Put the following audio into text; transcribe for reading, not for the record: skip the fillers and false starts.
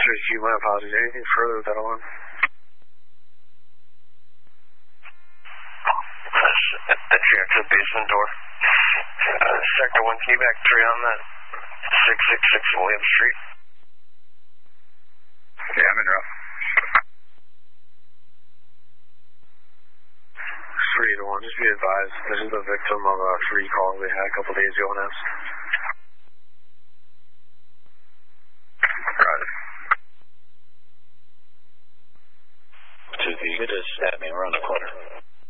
3Q, my apologies. Anything further with that alarm? That's here to the basement door. Sector 1, can you back 3 on that? 666 William Street. Yeah, I'm in rough. 3 to 1, just be advised. This is the victim of a free call we had a couple days ago on us. Roger. To the good as at me, we're on the corner.